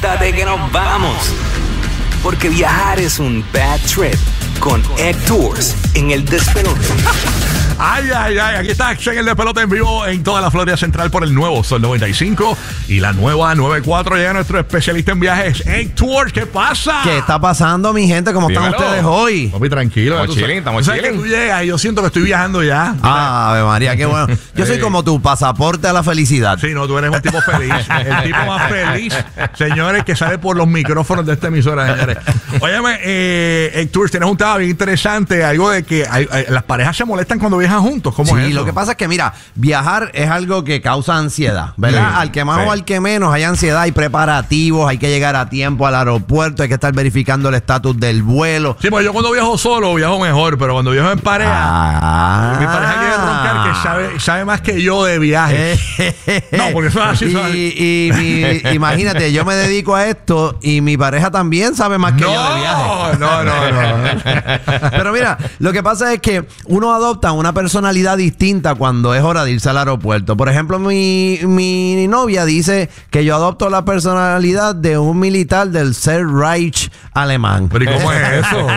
Montate que nos vamos. Porque viajar es un bad trip con Egg Tours en el despelote. Ay, aquí está en el despelote en vivo en toda la Florida Central por el nuevo Sol 95 y la nueva 94. Llega nuestro especialista en viajes, Egg Tours. ¿Qué pasa? ¿Qué está pasando, mi gente? ¿Cómo están ustedes hoy? Papi, tranquilo. Estamos chilling. Que tú llegas y yo siento que estoy viajando ya. Ave María, qué bueno. Yo soy como tu pasaporte a la felicidad. Sí, no, tú eres un tipo feliz. El tipo más feliz, señores, que sale por los micrófonos de esta emisora, señores. Óyeme, Egg Tours, tienes un tema bien interesante, algo de que las parejas se molestan cuando viajan juntos. ¿Cómo es eso? Lo que pasa es que, mira, viajar es algo que causa ansiedad, ¿verdad? Sí, al que más o al que menos hay ansiedad, hay preparativos, hay que llegar a tiempo al aeropuerto, hay que estar verificando el estatus del vuelo. Sí, pues yo cuando viajo solo viajo mejor, pero cuando viajo en pareja, mi pareja quiere roncar que sabe más que yo de viaje. No, porque eso es así. Imagínate, yo me dedico a esto y mi pareja también sabe más que yo de viaje. No. Pero mira, lo que pasa es que uno adopta una personalidad distinta cuando es hora de irse al aeropuerto. Por ejemplo, mi novia dice que yo adopto la personalidad de un militar del Third Reich alemán. ¿Pero y cómo es eso?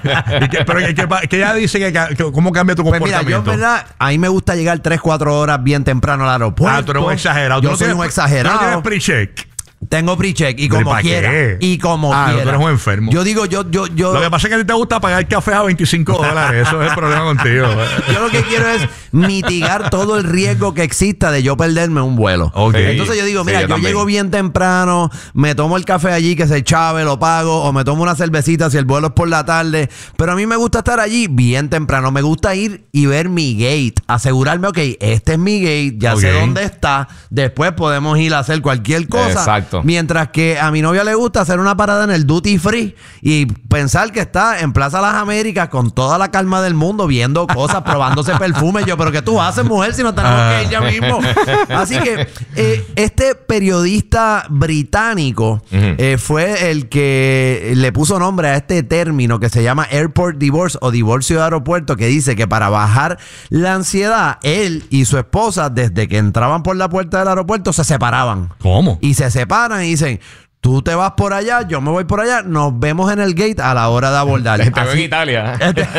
que ella dice que cómo cambia tu comportamiento. Pues mira, yo, ¿verdad? A mí me gusta llegar 3-4 horas bien temprano al aeropuerto. Tú eres un exagerado. Yo soy un exagerado. ¿Tú no tienes pre-check? Tengo pre-check y como quiera. Y como quiera. No, tú eres un enfermo. Yo digo, yo. Lo que pasa es que a ti te gusta pagar café a $25. Eso es el problema contigo. Yo lo que quiero es mitigar todo el riesgo que exista de yo perderme un vuelo. Okay. Entonces yo digo, mira, yo llego bien temprano, me tomo el café allí que se chave, lo pago, o me tomo una cervecita si el vuelo es por la tarde. Pero a mí me gusta estar allí bien temprano. Me gusta ir y ver mi gate. Asegurarme, ok, este es mi gate, ya sé dónde está. Después podemos ir a hacer cualquier cosa. Exacto. Mientras que a mi novia le gusta hacer una parada en el Duty Free y pensar que está en Plaza Las Américas con toda la calma del mundo viendo cosas, probándose perfumes. Yo, pero ¿qué tú haces, mujer, si no tenemos que ir ya mismo? Así que este periodista británico fue el que le puso nombre a este término que se llama Airport Divorce o divorcio de aeropuerto, que dice que para bajar la ansiedad, él y su esposa, desde que entraban por la puerta del aeropuerto, se separaban. ¿Cómo? Y se separan y dicen, tú te vas por allá, yo me voy por allá, nos vemos en el gate a la hora de abordar. Te veo en Italia.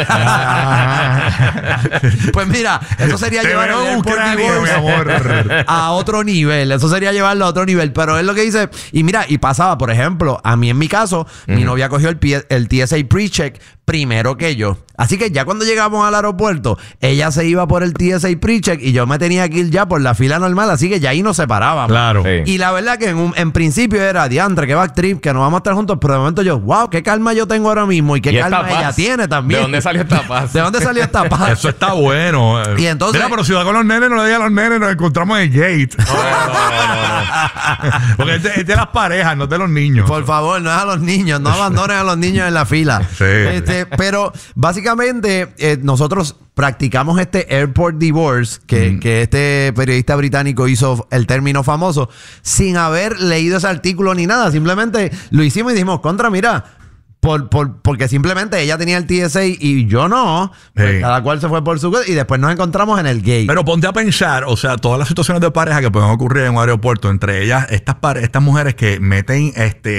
Pues mira, eso sería llevar el Ucrania, mi amor, a otro nivel. Eso sería llevarlo a otro nivel. Pero es lo que dice. Y mira, y pasaba, por ejemplo, a mí en mi caso, mi novia cogió el TSA pre-check primero que yo. Así que ya cuando llegamos al aeropuerto, ella se iba por el TSA pre-check y yo me tenía que ir ya por la fila normal. Así que ya ahí nos separábamos. Claro. Sí. Y la verdad que en principio era diantre, que back trip, que nos vamos a estar juntos. Pero de momento yo, wow, qué calma yo tengo ahora mismo y qué calma ella tiene también. ¿De dónde salió esta paz? ¿De dónde salió esta paz? Eso está bueno. Y entonces, mira, pero si va con los nenes, no le diga a los nenes, nos encontramos en el gate. No. Porque es de las parejas, no de los niños. Por favor, no es a los niños, no abandonen a los niños en la fila. Sí. Pero básicamente nosotros practicamos este Airport Divorce, que este periodista británico hizo el término famoso, sin haber leído ese artículo ni nada. Simplemente lo hicimos y dijimos, mira, porque simplemente ella tenía el TSA y yo no. Pues cada cual se fue por su cosa y después nos encontramos en el gate. Pero ponte a pensar, o sea, todas las situaciones de pareja que pueden ocurrir en un aeropuerto, entre ellas estas mujeres que meten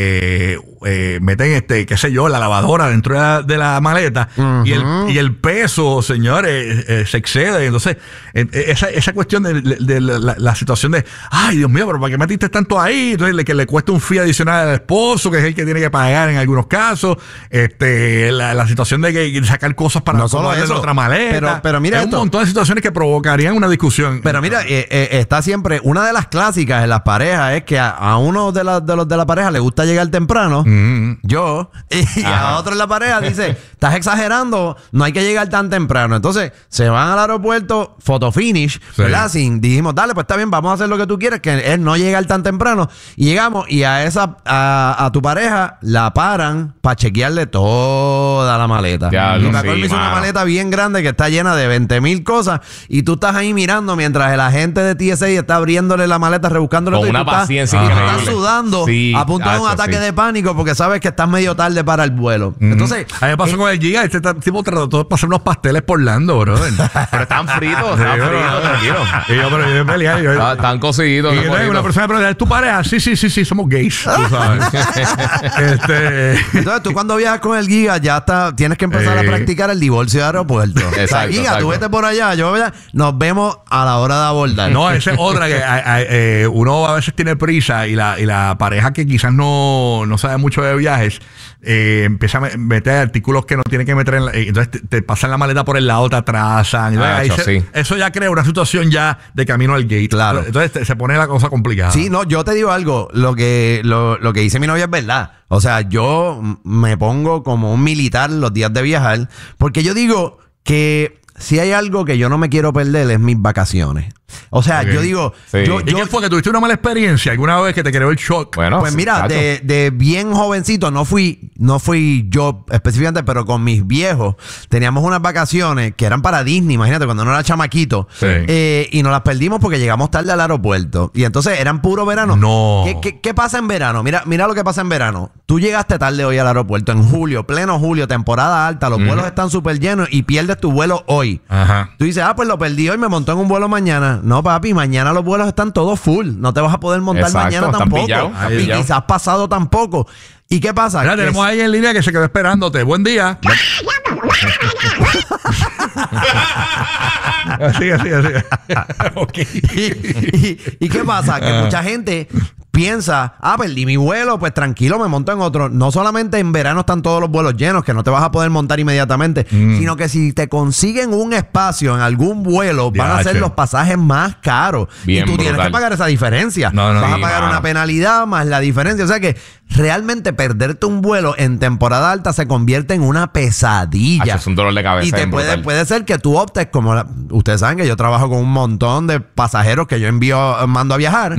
qué sé yo, la lavadora dentro de la maleta y el peso, señores, se excede. Entonces, esa cuestión de la situación de, ay, Dios mío, pero ¿para qué metiste tanto ahí? Entonces, que le cuesta un fee adicional al esposo, que es el que tiene que pagar en algunos casos. La situación de que sacar cosas para no solo eso, otra maleta. Pero mira, hay un montón de situaciones que provocarían una discusión. Pero mira, está siempre una de las clásicas en las parejas es que a uno de los de la pareja le gusta llegar temprano, yo, y a otro en la pareja dice, estás exagerando, no hay que llegar tan temprano. Entonces se van al aeropuerto, photo finish, ¿verdad? Dijimos, dale, pues está bien, vamos a hacer lo que tú quieres, que él no llegar tan temprano. Y llegamos y a tu pareja la paran para chequearle toda la maleta. Diablo, Y me acuerdo sí, me hizo una mano. maleta bien grande que está llena de 20,000 cosas y tú estás ahí mirando mientras el agente de TSA está abriéndole la maleta, rebuscándole Con todo, y una tú estás- paciencia y tú increíble. estás sudando Sí, a punto de un tacho, ataque sí. de pánico porque sabes que estás medio tarde para el vuelo. Entonces, A mí me pasó con el Giga. Este tipo trató de pasar unos pasteles por Lando, brother. Pero estaban fritos, Sí, tranquilo. Y yo, pero yo peleé. Estaban cociditos. Y entonces una persona me pregunta, ¿es tu pareja? Sí, somos gays. Tú sabes. entonces tú cuando viajas con el Giga ya tienes que empezar a practicar el divorcio de aeropuerto. O sea, Exacto, Giga, tú exacto. vete por allá, yo allá, nos vemos a la hora de abordar. No, esa es otra que uno a veces tiene prisa y la pareja que quizás no sabe mucho de viajes empieza a meter artículos que no tiene que meter entonces te pasan la maleta por el lado, te atrasan. Entonces, sí. Eso ya crea una situación ya de camino al gate. Claro. Entonces se pone la cosa complicada. Sí, no, yo te digo algo, lo que dice mi novia es verdad. O sea, yo me pongo como un militar los días de viajar, porque yo digo que si hay algo que yo no me quiero perder es mis vacaciones. O sea, Ok. yo digo, Sí. ¿Y qué fue? ¿Que tuviste una mala experiencia alguna vez que te creó el shock? Bueno, pues mira, tacho. de bien jovencito, no fui yo específicamente, pero con mis viejos teníamos unas vacaciones que eran para Disney, imagínate, cuando uno era chamaquito. Sí. Y nos las perdimos porque llegamos tarde al aeropuerto. Y entonces eran puro verano. No. ¿Qué pasa en verano? Mira lo que pasa en verano. Tú llegaste tarde hoy al aeropuerto en julio, pleno julio, temporada alta, los vuelos están súper llenos y pierdes tu vuelo hoy. Ajá. Tú dices, pues lo perdí hoy, me montó en un vuelo mañana. No, papi, mañana los vuelos están todos full. No te vas a poder montar Exacto, mañana están tampoco. pillados, están Y pillados. quizás pasado tampoco. ¿Y qué pasa? Mira, Que tenemos ahí en línea que se quedó esperándote. Buen día. Así. Ok. ¿Y qué pasa? Que mucha gente piensa, perdí mi vuelo, pues tranquilo, me monto en otro. No solamente en verano están todos los vuelos llenos, que no te vas a poder montar inmediatamente, sino que si te consiguen un espacio en algún vuelo, van a ser Diache. los pasajes más caros. Bien y tú tienes brutal. que pagar esa diferencia. No, vas a sí, pagar mano. una penalidad más la diferencia. O sea que realmente perderte un vuelo en temporada alta se convierte en una pesadilla. Hacho, es un dolor de cabeza Y te bien brutal. puede ser que tú optes como ustedes saben que yo trabajo con un montón de pasajeros que yo mando a viajar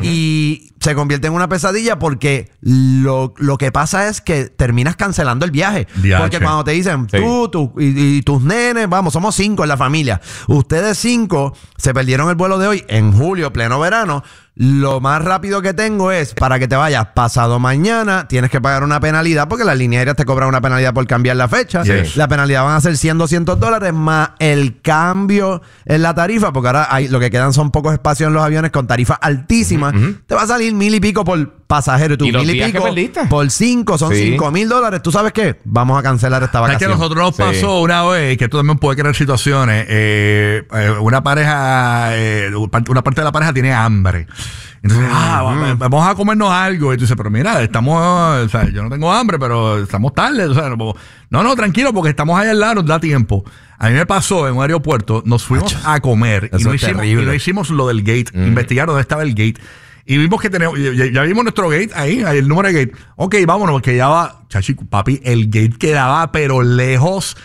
y se convierte en una pesadilla porque lo que pasa es que terminas cancelando el viaje. Diache. Porque cuando te dicen Sí. tú y tus nenes, vamos, somos 5 en la familia. Ustedes 5 se perdieron el vuelo de hoy en julio, pleno verano. Lo más rápido que tengo es para que te vayas pasado mañana, tienes que pagar una penalidad porque las líneas aéreas te cobran una penalidad por cambiar la fecha. Yes. La penalidad van a ser $100, $200 más el cambio en la tarifa, porque ahora lo que quedan son pocos espacios en los aviones con tarifas altísimas. Te va a salir 1,000 y pico por pasajero y tú ¿Y los 1,000 y días que pico perdiste? por 5, son Sí. $5,000. ¿Tú sabes qué? Vamos a cancelar esta ¿Sabes que a vacación. nosotros nos Sí. pasó una vez que esto también puede crear situaciones? Una pareja, una parte de la pareja tiene hambre. Entonces, vamos a comernos algo. Y tú dices, pero mira, o sea, yo no tengo hambre, pero estamos tarde. O sea, no, tranquilo, porque estamos ahí al lado, nos da tiempo. A mí me pasó en un aeropuerto, nos fuimos a comer y Eso no, es hicimos, terrible. y no hicimos lo del gate, investigar dónde estaba el gate. Y vimos que tenemos, ya vimos nuestro gate ahí, el número de gate. Ok, vámonos, porque ya va, chachi, papi, el gate quedaba, pero lejos.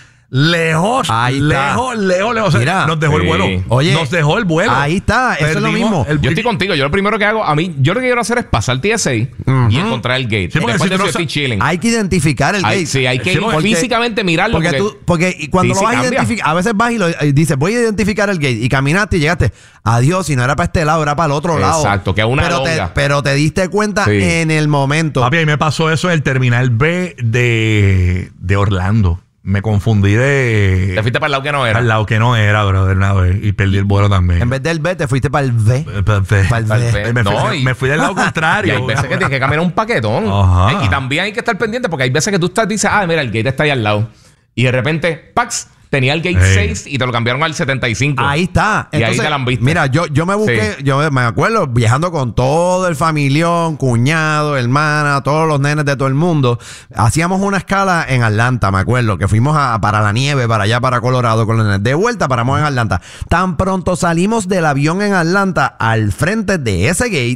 Ahí está. Lejos. O sea, Mira, nos dejó el sí. vuelo. Oye, nos dejó el vuelo. ahí está, eso es lo Perdimos mismo. Yo estoy contigo. Yo lo primero que hago, yo lo que quiero hacer es pasar TSA y encontrar el gate. Sí, porque Después si de tú eso no estoy chilling. Hay que identificar el gate. Sí, hay que Sí, ir porque- físicamente mirarlo. Porque cuando Sí, lo vas a cambia. identificar, a veces vas y dices, voy a identificar el gate, y caminaste y llegaste, adiós, si no era para este lado, era para el otro lado. Exacto, que es una pero longa. pero te diste cuenta Sí. en el momento. Papi, a mí me pasó eso en el terminal B de Orlando. Me confundí Te fuiste para el lado que no era. al lado que no era, brother, una vez, y perdí el vuelo también. En vez del B, te fuiste para el V. Para el Para el V. V. Me fui, No, y- me fui del lado Y contrario. hay veces que tienes que caminar un paquetón. Ajá. Y también hay que estar pendiente porque hay veces que tú dices, mira, el gate está ahí al lado. Y de repente, ¡pax! Tenía el gate Hey. 6 y te lo cambiaron al 75. Ahí está. Y ahí te la han visto. Mira, yo me busqué, Sí. yo me acuerdo viajando con todo el familión, cuñado, hermana, todos los nenes de todo el mundo. Hacíamos una escala en Atlanta, me acuerdo, que fuimos para la nieve, para allá, para Colorado con los nenes. De vuelta paramos en Atlanta. Tan pronto salimos del avión en Atlanta, al frente de ese gate